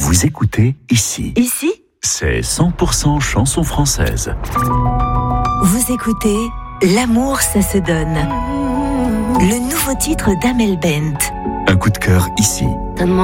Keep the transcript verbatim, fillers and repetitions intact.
Vous écoutez ici. Ici, C'est cent pour cent chanson française. vous écoutez L'amour, ça se donne. Le nouveau titre d'Amel Bent. Un coup de cœur ici.